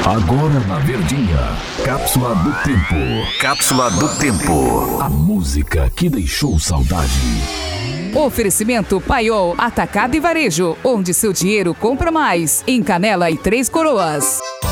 Agora na Verdinha, Cápsula do Tempo. Cápsula do Tempo. A música que deixou saudade. Oferecimento Paiol, Atacado e Varejo, onde seu dinheiro compra mais. Em Canela e Três Coroas.